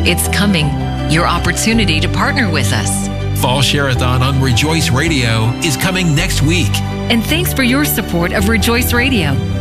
It's coming. Your opportunity to partner with us. Fall Share-a-thon on Rejoice Radio is coming next week. And thanks for your support of Rejoice Radio.